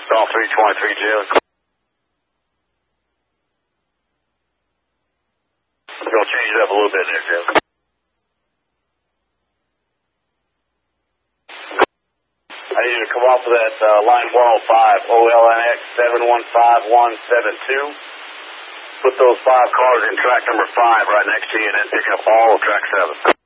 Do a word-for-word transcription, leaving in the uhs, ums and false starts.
Golf three twenty-three, Jim. We're going to change it up a little bit there, Jim. I need you to come off of that uh, line one oh five, O L N X seven one five one seven two. Put those five cars in track number five right next to you and then pick up all of track seven.